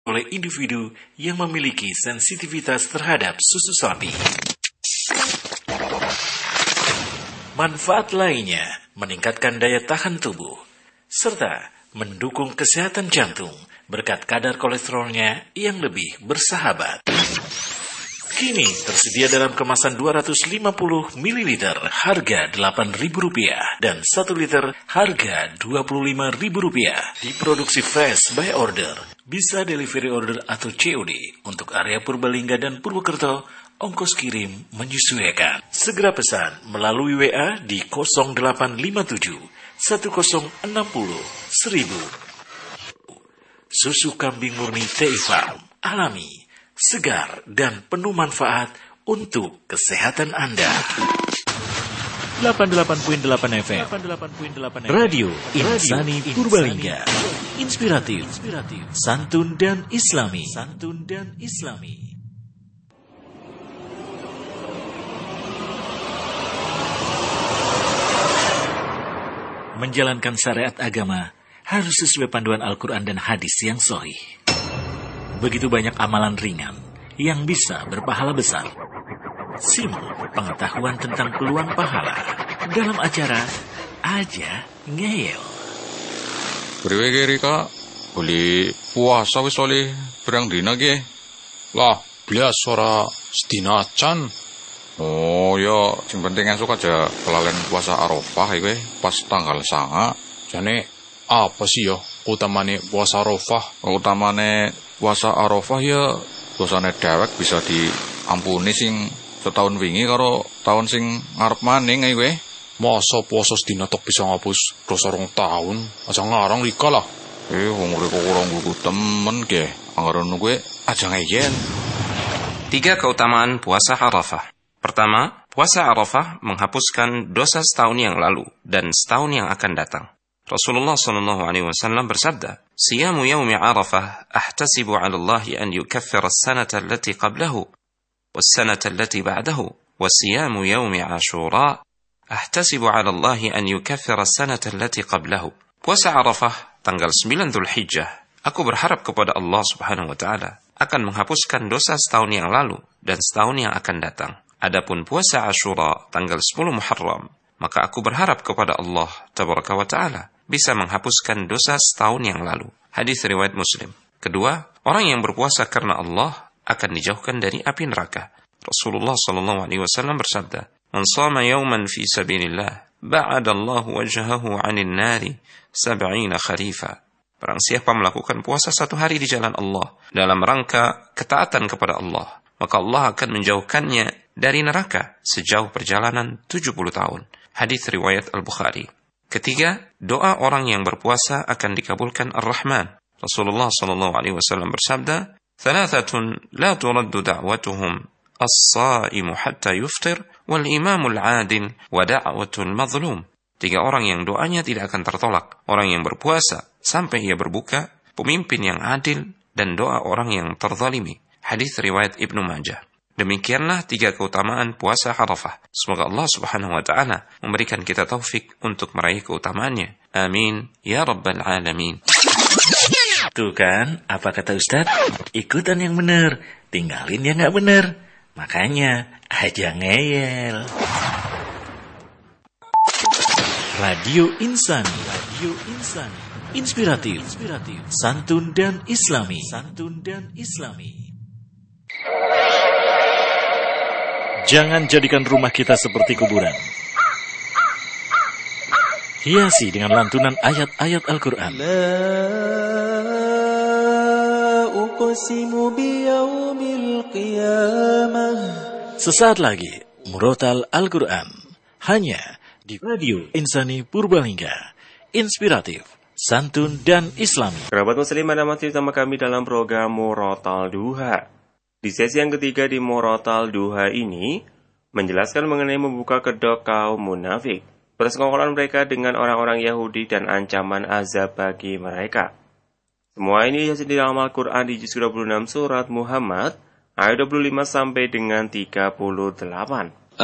oleh individu yang memiliki sensitivitas terhadap susu sapi. Manfaat lainnya meningkatkan daya tahan tubuh, serta mendukung kesehatan jantung berkat kadar kolesterolnya yang lebih bersahabat. Kini tersedia dalam kemasan 250 ml harga Rp8.000 dan 1 liter harga Rp25.000. Diproduksi fresh by order. Bisa delivery order atau COD. Untuk area Purbalingga dan Purwokerto, ongkos kirim menyesuaikan. Segera pesan melalui WA di 0857 1060 1000. Susu kambing murni TI Farm. Alami, segar, dan penuh manfaat untuk kesehatan Anda. 88.8 FM Radio Insani Purbalingga. Inspiratif, santun dan islami. Menjalankan syariat agama harus sesuai panduan Al-Quran dan hadis yang sahih. Begitu banyak amalan ringan yang bisa berpahala besar. Simak pengetahuan tentang peluang pahala dalam acara Aja Ngeyel. Priwe ge Rika, boleh puasa wis oleh berang dina ge. Lah, blas ora sedina acan. Oh ya, sing penting esuk aja kelalen puasa Arafah iki pas tanggal 9. Jane apa sih ya utamane puasa Arafah? Utamane puasa Arafah ya dosane dhewek bisa diampuni sing setahun wingi karo tahun sing ngarep maning ae kowe. Masa puasa sedina tok bisa ngapus dosa rong tahun? Aja ngarang Rika lah. Wong urip kurang buku temen ge. Anggaran kowe aja ngeyel. 3 keutamaan puasa Arafah. Pertama, puasa Arafah menghapuskan dosa setahun yang lalu dan setahun yang akan datang. Rasulullah SAW bersabda, "Siyamu yaumi Arafah ahtasibu 'ala Allah an yukaffira as-sanata allati qablahu was-sanata allati ba'dahu, wa siyamu yaumi Ashura ahtasibu 'ala Allah an yukaffira as-sanata allati qablahu." Puasa Arafah tanggal 9 Dzulhijjah, aku berharap kepada Allah Subhanahu wa taala akan menghapuskan dosa setahun yang lalu dan setahun yang akan datang. Adapun puasa Ashura tanggal 10 Muharram, maka aku berharap kepada Allah Tabaraka wa Ta'ala bisa menghapuskan dosa setahun yang lalu. Hadis riwayat Muslim. Kedua, orang yang berpuasa karena Allah akan dijauhkan dari api neraka. Rasulullah SAW bersabda, "Man shama yawman fi sabilillah, ba'adallahu wajhahu 'anil nari 70 kharifa." Barang siapa melakukan puasa 1 hari di jalan Allah dalam rangka ketaatan kepada Allah, maka Allah akan menjauhkannya dari neraka sejauh perjalanan 70 tahun. Hadis riwayat Al-Bukhari. Ketiga, doa orang yang berpuasa akan dikabulkan Ar-Rahman. Rasulullah SAW bersabda, "Thalathatun la turaddu da'watuhum as-sa'imu hatta yuftir wal imamul 'adil wa da'watul mazlum." 3 orang yang doanya tidak akan tertolak. Orang yang berpuasa sampai ia berbuka, pemimpin yang adil, dan doa orang yang terzalimi. Hadis riwayat Ibnu Majah. Demikianlah 3 keutamaan puasa Arafah. Semoga Allah Subhanahu wa taala memberikan kita taufik untuk meraih keutamaannya. Amin ya rabbal alamin. Tuh kan, apa kata Ustaz? Ikutan yang benar, tinggalin yang gak benar. Makanya aja ngeyel. Radio Insani. Inspiratif, santun dan islami. Jangan jadikan rumah kita seperti kuburan. Hiasi dengan lantunan ayat-ayat Al-Quran. Sesaat lagi, Murotal Al-Quran. Hanya di Radio Insani Purbalingga. Inspiratif, santun dan islami. Kerabat muslim, ada masih bersama kami dalam program Murotal Duha. Di sesi yang ketiga di Murotal Duha ini menjelaskan mengenai membuka kedok kaum munafik, persekongkolan mereka dengan orang-orang Yahudi dan ancaman azab bagi mereka. Semua ini dijelaskan di dalam Al-Quran di juz 26 surat Muhammad ayat 25 sampai dengan 38.